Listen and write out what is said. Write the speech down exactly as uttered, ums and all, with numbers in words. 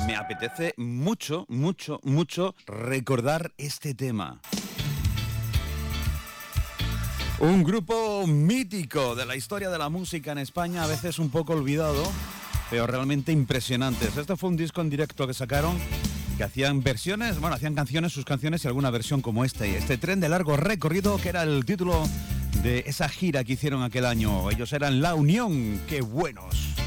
me apetece mucho, mucho, mucho recordar este tema. Un grupo mítico de la historia de la música en España, a veces un poco olvidado, pero realmente impresionantes. Este fue un disco en directo que sacaron, que hacían versiones, bueno, hacían canciones, sus canciones y alguna versión como esta. Y este Tren de Largo Recorrido, que era el título de esa gira que hicieron aquel año. Ellos eran La Unión. ¡Qué buenos!